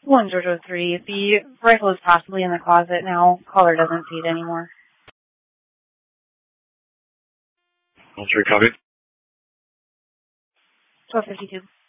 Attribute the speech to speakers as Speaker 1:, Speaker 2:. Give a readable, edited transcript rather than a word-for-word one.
Speaker 1: One Jojo 3. The rifle is possibly in the closet now. Caller doesn't see it anymore.
Speaker 2: 1-3, copy.
Speaker 1: 1252.